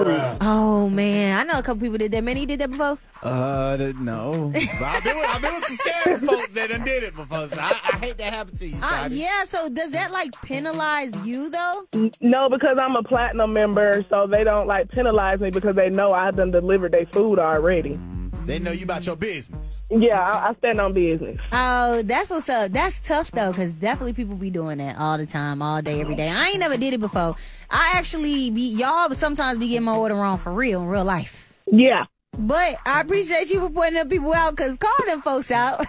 Oh, man. I know a couple people did that. Manny, you did that before? No. But I've been with some scary folks that done did it before, so I hate that happened to you, Shawty. Yeah, so does that, penalize you, though? No, because I'm a platinum member, so they don't, penalize me because they know I done delivered their food already. They know you about your business. Yeah, I stand on business. Oh, that's what's up. That's tough, though, because definitely people be doing that all the time, all day, every day. I ain't never did it before. I actually y'all sometimes be getting my order wrong for real in real life. Yeah. But I appreciate you for pointing them people out, because call them folks out.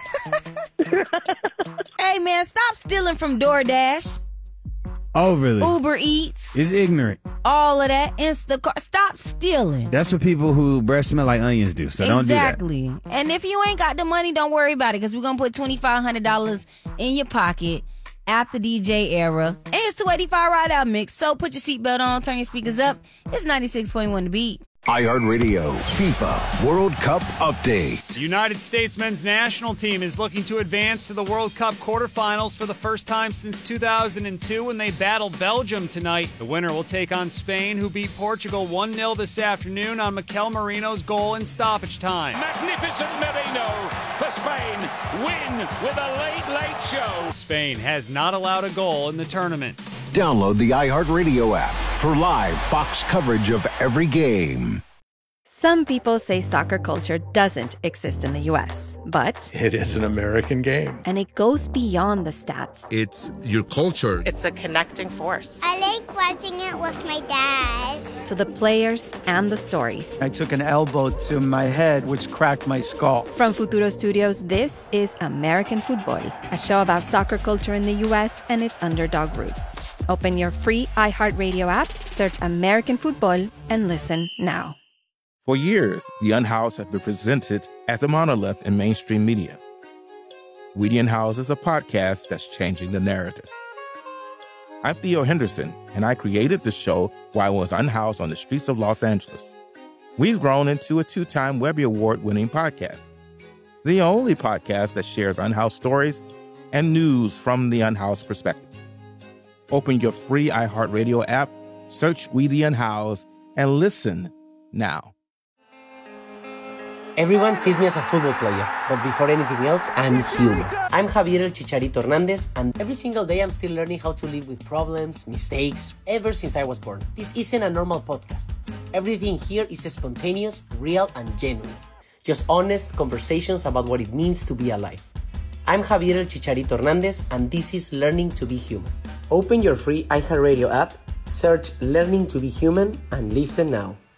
Hey, man, stop stealing from DoorDash. Oh, really? Uber Eats. It's ignorant. All of that. Instacart. Stop stealing. That's what people who breath smell like onions do, so don't do that. Exactly. And if you ain't got the money, don't worry about it, because we're going to put $2,500 in your pocket after DJ era. And it's 285 Ride Out Mix, so put your seatbelt on, turn your speakers up. It's 96.1 The Beat. iHeartRadio FIFA World Cup Update. The United States men's national team is looking to advance to the World Cup quarterfinals for the first time since 2002 when they battle Belgium tonight. The winner will take on Spain, who beat Portugal 1-0 this afternoon on Mikel Merino's goal in stoppage time. Magnificent Merino for Spain. Win with a late show. Spain has not allowed a goal in the tournament. Download the iHeartRadio app for live Fox coverage of every game. Some people say soccer culture doesn't exist in the U.S., but it is an American game. And it goes beyond the stats. It's your culture. It's a connecting force. I like watching it with my dad. To the players and the stories. I took an elbow to my head, which cracked my skull. From Futuro Studios, this is American Football, a show about soccer culture in the U.S. and its underdog roots. Open your free iHeartRadio app, search American Football, and listen now. For years, The Unhoused has been presented as a monolith in mainstream media. We The Unhoused is a podcast that's changing the narrative. I'm Theo Henderson, and I created the show while I was unhoused on the streets of Los Angeles. We've grown into a 2-time Webby Award-winning podcast, the only podcast that shares unhoused stories and news from the unhoused perspective. Open your free iHeartRadio app, search We The Unhoused, and listen now. Everyone sees me as a football player, but before anything else, I'm human. I'm Javier El Chicharito Hernandez, and every single day I'm still learning how to live with problems, mistakes, ever since I was born. This isn't a normal podcast. Everything here is spontaneous, real, and genuine. Just honest conversations about what it means to be alive. I'm Javier El Chicharito Hernandez, and this is Learning to Be Human. Open your free iHeartRadio app, search Learning to Be Human, and listen now.